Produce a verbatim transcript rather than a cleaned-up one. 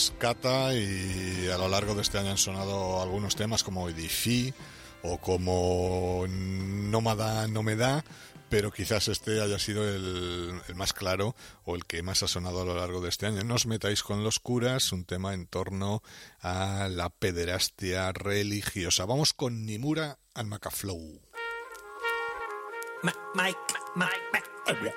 rescata, y a lo largo de este año han sonado algunos temas como Edifi o como Nómada no me da, pero quizás este haya sido el, el más claro o el que más ha sonado a lo largo de este año. No os metáis con los curas, un tema en torno a la pederastia religiosa. Vamos con Nimura and Macaflow. Mike, Mike, Mike,